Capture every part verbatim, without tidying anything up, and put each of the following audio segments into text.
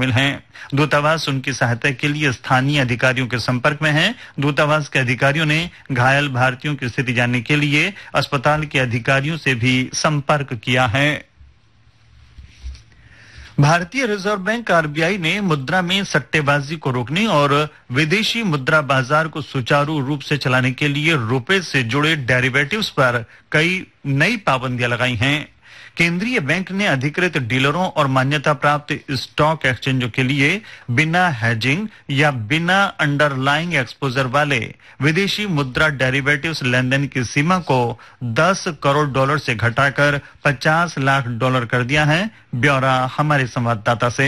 शामिल हैं। दूतावास उनकी सहायता के लिए स्थानीय अधिकारियों के संपर्क में है। दूतावास के अधिकारियों ने घायल भारतीयों की स्थिति जानने के लिए अस्पताल के अधिकारियों से भी संपर्क किया है। भारतीय रिजर्व बैंक आरबीआई ने मुद्रा में सट्टेबाजी को रोकने और विदेशी मुद्रा बाजार को सुचारू रूप से चलाने के लिए रुपए से जुड़े डेरिवेटिव्स पर कई नई पाबंदियां लगाई हैं। केंद्रीय बैंक ने अधिकृत डीलरों और मान्यता प्राप्त स्टॉक एक्सचेंजों के लिए बिना हेजिंग या बिना अंडरलाइंग एक्सपोजर वाले विदेशी मुद्रा डेरिवेटिव्स लेनदेन की सीमा को दस करोड़ डॉलर से घटाकर पचास लाख डॉलर कर दिया है। ब्यौरा हमारे संवाददाता से।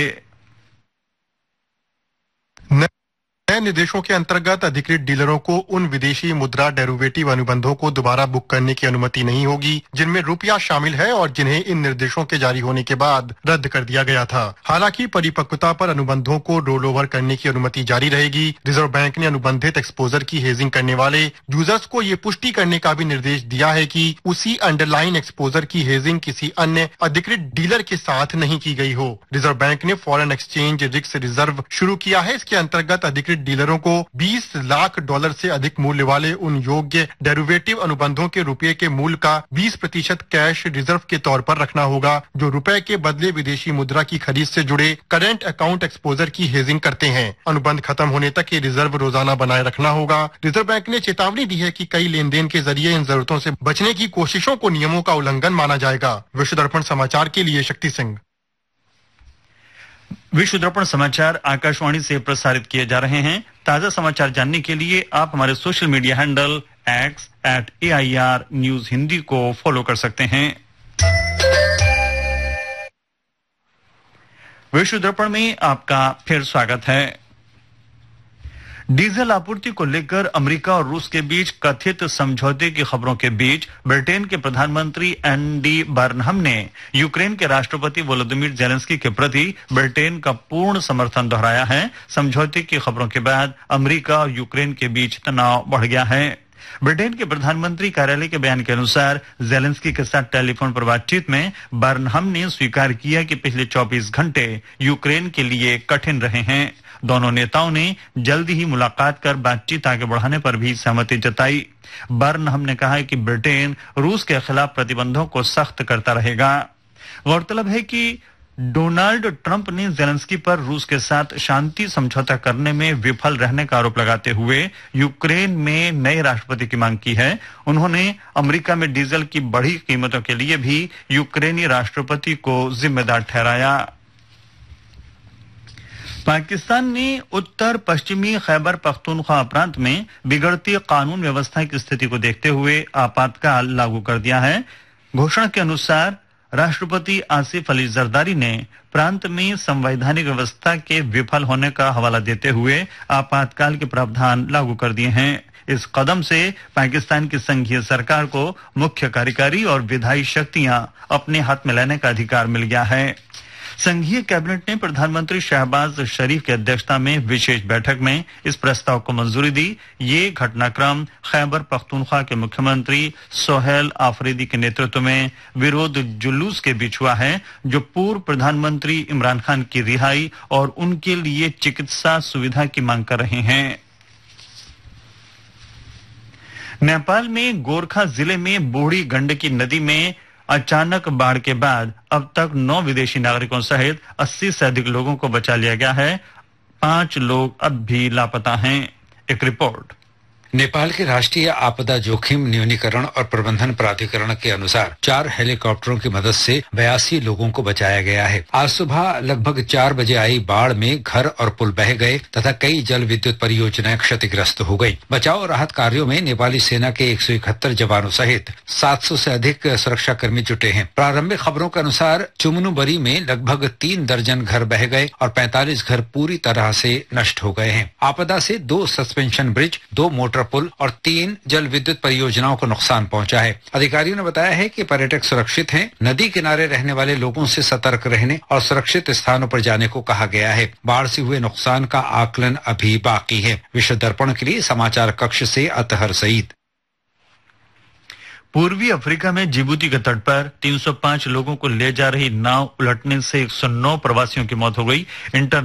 नए निर्देशों के अंतर्गत अधिकृत डीलरों को उन विदेशी मुद्रा डेरिवेटिव अनुबंधों को दोबारा बुक करने की अनुमति नहीं होगी जिनमें रुपया शामिल है और जिन्हें इन निर्देशों के जारी होने के बाद रद्द कर दिया गया था। हालांकि परिपक्वता पर अनुबंधों को रोल ओवर करने की अनुमति जारी रहेगी। रिजर्व बैंक ने अनुबंधित एक्सपोजर की हेजिंग करने वाले यूजर्स को ये पुष्टि करने का भी निर्देश दिया है कि उसी अंडरलाइन एक्सपोजर की हेजिंग किसी अन्य अधिकृत डीलर के साथ नहीं की गई हो। रिजर्व बैंक ने फॉरेन एक्सचेंज रिस्क रिजर्व शुरू किया है। इसके अंतर्गत अधिकृत डीलरों को बीस लाख डॉलर से अधिक मूल्य वाले उन योग्य डेरिवेटिव अनुबंधों के रुपये के मूल्य का बीस प्रतिशत कैश रिजर्व के तौर पर रखना होगा जो रुपए के बदले विदेशी मुद्रा की खरीद से जुड़े करंट अकाउंट एक्सपोजर की हेजिंग करते हैं। अनुबंध खत्म होने तक ये रिजर्व रोजाना बनाए रखना होगा। रिजर्व बैंक ने चेतावनी दी है कि कई लेन देन के जरिए इन जरूरतों से बचने की कोशिशों को नियमों का उल्लंघन माना जाएगा। विश्व दर्पण समाचार के लिए शक्ति सिंह। विश्व दर्पण समाचार आकाशवाणी से प्रसारित किए जा रहे हैं। ताजा समाचार जानने के लिए आप हमारे social media handle x eight A I R news Hindi को फॉलो कर सकते हैं। विश्व दर्पण में आपका फिर स्वागत है। डीजल आपूर्ति को लेकर अमेरिका और रूस के बीच कथित समझौते की खबरों के बीच ब्रिटेन के प्रधानमंत्री एंडी बर्नहम ने यूक्रेन के राष्ट्रपति वोलोदिमीर जेलेंस्की के प्रति ब्रिटेन का पूर्ण समर्थन दोहराया है। समझौते की खबरों के बाद अमेरिका और यूक्रेन के बीच तनाव बढ़ गया है। ब्रिटेन के प्रधानमंत्री कार्यालय के बयान के अनुसार जेलेंस्की के साथ टेलीफोन पर बातचीत में बर्नहम ने स्वीकार किया कि पिछले चौबीस घंटे यूक्रेन के लिए कठिन रहे हैं। दोनों नेताओं ने जल्दी ही मुलाकात कर बातचीत आगे बढ़ाने पर भी सहमति जताई। बर्नहम ने कहा कि ब्रिटेन रूस के खिलाफ प्रतिबंधों को सख्त करता रहेगा। गौरतलब है कि डोनाल्ड ट्रंप ने जेलेंस्की पर रूस के साथ शांति समझौता करने में विफल रहने का आरोप लगाते हुए यूक्रेन में नए राष्ट्रपति की मांग की है। उन्होंने अमेरिका में डीजल की बढ़ी कीमतों के लिए भी यूक्रेनी राष्ट्रपति को जिम्मेदार ठहराया। पाकिस्तान ने उत्तर पश्चिमी खैबर पख्तूनख्वा प्रांत में बिगड़ती कानून व्यवस्था की स्थिति को देखते हुए आपातकाल लागू कर दिया है। घोषणा के अनुसार राष्ट्रपति आसिफ अली जरदारी ने प्रांत में संवैधानिक व्यवस्था के विफल होने का हवाला देते हुए आपातकाल के प्रावधान लागू कर दिए हैं। इस कदम से पाकिस्तान की संघीय सरकार को मुख्य कार्यकारी और विधायी शक्तियां अपने हाथ में लेने का अधिकार मिल गया है। संघीय कैबिनेट ने प्रधानमंत्री शहबाज शरीफ की अध्यक्षता में विशेष बैठक में इस प्रस्ताव को मंजूरी दी। ये घटनाक्रम खैबर पख्तूनख्वा के मुख्यमंत्री सोहेल आफरीदी के नेतृत्व में विरोध जुलूस के बीच हुआ है, जो पूर्व प्रधानमंत्री इमरान खान की रिहाई और उनके लिए चिकित्सा सुविधा की मांग कर रहे हैं। नेपाल में गोरखा जिले में बूढ़ी गंडकी नदी में अचानक बाढ़ के बाद अब तक नौ विदेशी नागरिकों सहित अस्सी से अधिक लोगों को बचा लिया गया है। पांच लोग अब भी लापता हैं। एक रिपोर्ट। नेपाल के राष्ट्रीय आपदा जोखिम न्यूनीकरण और प्रबंधन प्राधिकरण के अनुसार चार हेलीकॉप्टरों की मदद से बयासी लोगों को बचाया गया है। आज सुबह लगभग चार बजे आई बाढ़ में घर और पुल बह गए तथा कई जल विद्युत परियोजनाएं क्षतिग्रस्त हो गई। बचाव और राहत कार्यों में नेपाली सेना के एक सौ इकहत्तर जवानों सहित सात सौ से अधिक सुरक्षा कर्मी जुटे हैं। प्रारंभिक खबरों के अनुसार चुमनुबरी में लगभग तीन दर्जन घर बह गए और पैंतालीस घर पूरी तरह से नष्ट हो गए हैं। आपदा से दो सस्पेंशन ब्रिज, दो मोटर पुल और तीन जल विद्युत परियोजनाओं को नुकसान पहुंचा है। अधिकारियों ने बताया है कि पर्यटक सुरक्षित हैं। नदी किनारे रहने वाले लोगों से सतर्क रहने और सुरक्षित स्थानों पर जाने को कहा गया है। बाढ़ से हुए नुकसान का आकलन अभी बाकी है। विश्व दर्पण के लिए समाचार कक्ष से अतहर सईद। पूर्वी अफ्रीका में जिबूती के तट पर तीन सौ पांच लोगों को ले जा रही नाव उलटने से एक सौ नौ प्रवासियों की मौत हो गई। इंटर